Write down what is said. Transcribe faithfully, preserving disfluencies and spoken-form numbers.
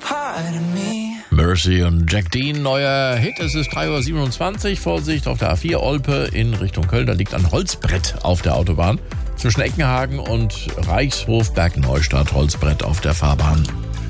Mercy und Jack Dean, neuer Hit. Es ist drei Uhr siebenundzwanzig. Vorsicht auf der A vier Olpe in Richtung Köln. Da liegt ein Holzbrett auf der Autobahn. Zwischen Eckenhagen und Reichshof Bergneustadt. Holzbrett auf der Fahrbahn.